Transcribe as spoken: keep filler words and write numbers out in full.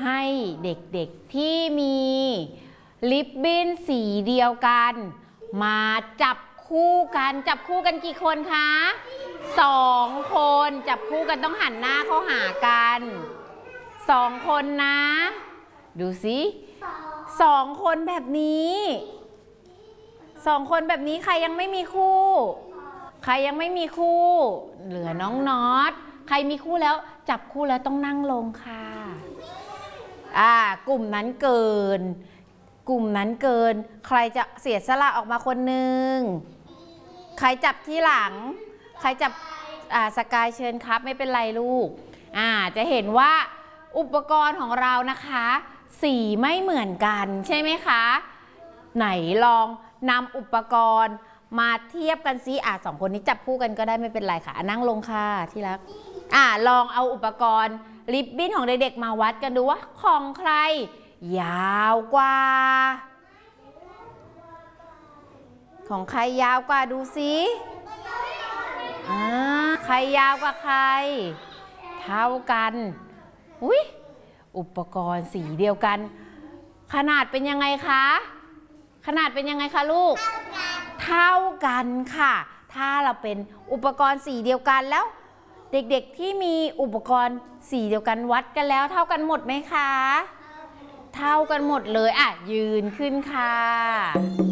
ให้เด็กๆที่มีริบบิ้นสีเดียวกันมาจับคู่กันจับคู่กันกี่คนคะสองคนจับคู่กันต้องหันหน้าเข้าหากันสองคนนะดูสิสองคนแบบนี้สองคนแบบนี้ใครยังไม่มีคู่ใครยังไม่มีคู่เหลือน้องน็อตใครมีคู่แล้วจับคู่แล้วต้องนั่งลงค่ะอ่ากลุ่มนั้นเกินกลุ่มนั้นเกินใครจะเสียสละออกมาคนหนึ่งใครจับที่หลังใครจับอ่าสกายเชิญครับไม่เป็นไรลูกอ่าจะเห็นว่าอุปกรณ์ของเรานะคะสีไม่เหมือนกันใช่ไหมคะไหนลองนำอุปกรณ์มาเทียบกันซิอ่ะสองคนนี้จับคู่กันก็ได้ไม่เป็นไรค่ะนั่งลงค่ะที่รักอ่ะลองเอาอุปกรณ์ริบบิ้นของเด็กๆมาวัดกันดูว่าของใครยาวกว่าของใครยาวกว่าดูสิอ่าใครยาวกว่าใครเท่ากันอุ๊ยอุปกรณ์สีเดียวกันขนาดเป็นยังไงคะขนาดเป็นยังไงคะลูกเท่ากันค่ะถ้าเราเป็นอุปกรณ์สีเดียวกันแล้วเด็กๆที่มีอุปกรณ์สีเดียวกันวัดกันแล้วเท่ากันหมดไหมคะเท่ากันหมดเลยอ่ะยืนขึ้นค่ะ